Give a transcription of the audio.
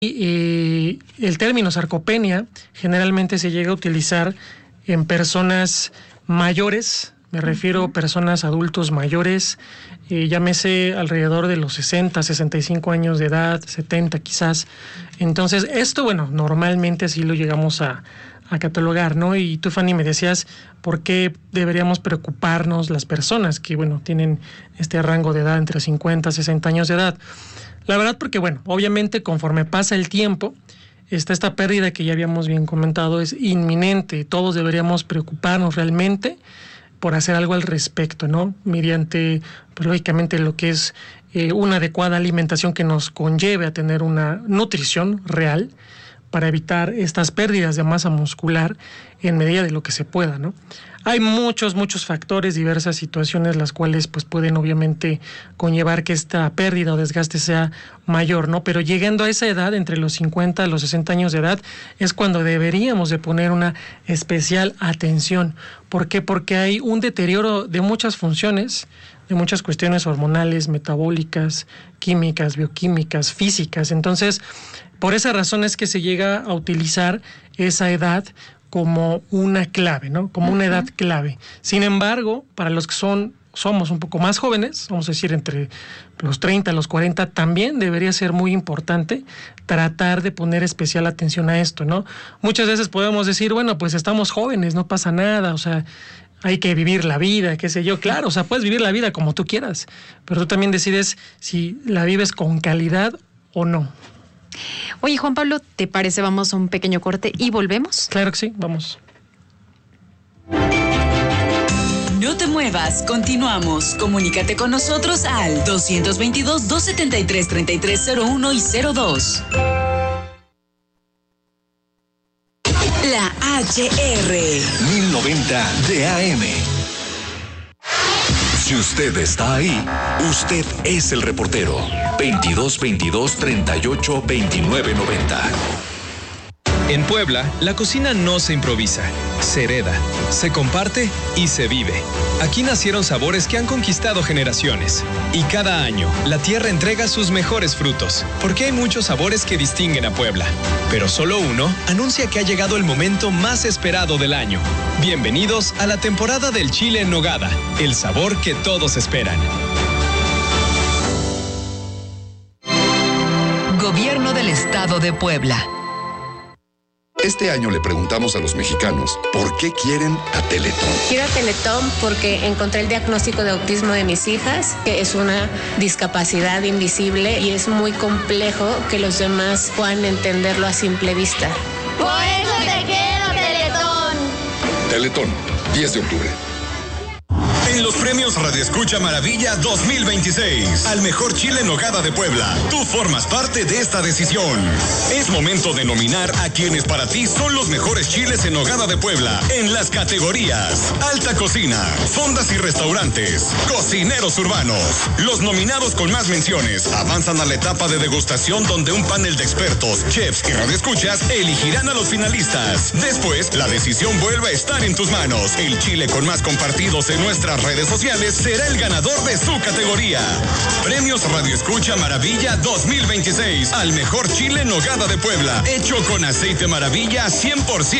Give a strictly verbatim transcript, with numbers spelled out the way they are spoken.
Eh, el término sarcopenia generalmente se llega a utilizar en personas mayores, me refiero a personas adultos mayores, eh, llámese alrededor de los sesenta, sesenta y cinco años de edad, setenta quizás. Entonces, esto, bueno, normalmente sí lo llegamos a, a catalogar, ¿no? Y tú, Fanny, me decías, ¿por qué deberíamos preocuparnos las personas que, bueno, tienen este rango de edad entre cincuenta, sesenta años de edad? La verdad, porque bueno, obviamente conforme pasa el tiempo, está esta pérdida que ya habíamos bien comentado, es inminente. Todos deberíamos preocuparnos realmente por hacer algo al respecto, ¿no? Mediante, pues lógicamente, lo que es eh, una adecuada alimentación que nos conlleve a tener una nutrición real para evitar estas pérdidas de masa muscular en medida de lo que se pueda, ¿no? Hay muchos, muchos factores, diversas situaciones, las cuales pues pueden obviamente conllevar que esta pérdida o desgaste sea mayor, ¿no? Pero llegando a esa edad, entre los cincuenta a los sesenta años de edad, es cuando deberíamos de poner una especial atención. ¿Por qué? Porque hay un deterioro de muchas funciones, de muchas cuestiones hormonales, metabólicas, químicas, bioquímicas, físicas. Entonces, por esa razón es que se llega a utilizar esa edad como una clave, ¿no? Como una edad clave. Sin embargo, para los que son somos un poco más jóvenes, vamos a decir entre los treinta, los cuarenta, también debería ser muy importante tratar de poner especial atención a esto, ¿no? Muchas veces podemos decir, bueno, pues estamos jóvenes, no pasa nada, o sea, hay que vivir la vida, qué sé yo. Claro, o sea, puedes vivir la vida como tú quieras, pero tú también decides si la vives con calidad o no. Oye, Juan Pablo, ¿te parece? Vamos a un pequeño corte y volvemos. Claro que sí, vamos. No te muevas, continuamos. Comunícate con nosotros al dos veintidós, dos setenta y tres, treinta y tres cero uno y cero dos. La H R mil noventa de A M. Si usted está ahí, usted es el reportero. veintidós veintidós, treinta y ocho, veintinueve noventa. En Puebla, la cocina no se improvisa, se hereda, se comparte y se vive. Aquí nacieron sabores que han conquistado generaciones. Y cada año, la tierra entrega sus mejores frutos, porque hay muchos sabores que distinguen a Puebla. Pero solo uno anuncia que ha llegado el momento más esperado del año. Bienvenidos a la temporada del chile en nogada, el sabor que todos esperan. Gobierno del Estado de Puebla. Este año le preguntamos a los mexicanos por qué quieren a Teletón. Quiero a Teletón porque encontré el diagnóstico de autismo de mis hijas, que es una discapacidad invisible y es muy complejo que los demás puedan entenderlo a simple vista. Por eso te quiero, Teletón. Teletón, diez de octubre. En los premios Radio Escucha Maravilla dos mil veintiséis, al mejor chile en nogada de Puebla, tú formas parte de esta decisión. Es momento de nominar a quienes para ti son los mejores chiles en nogada de Puebla en las categorías Alta Cocina, Fondas y Restaurantes, Cocineros Urbanos. Los nominados con más menciones avanzan a la etapa de degustación, donde un panel de expertos, chefs y radioescuchas elegirán a los finalistas. Después, la decisión vuelve a estar en tus manos. El chile con más compartidos en nuestras redes sociales será el ganador de su categoría. Premios Radio Escucha Maravilla dos mil veintiséis al mejor chile en nogada de Puebla, hecho con aceite Maravilla cien por ciento.